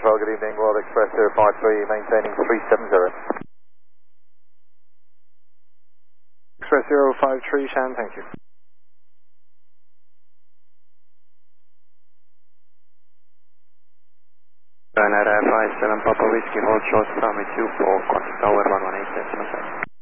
Control, good evening, World Express 053, maintaining 370. Express 053, Shan, thank you. Ryanair 57 Papa Whiskey, hold short, runway 24, contact tower 1187.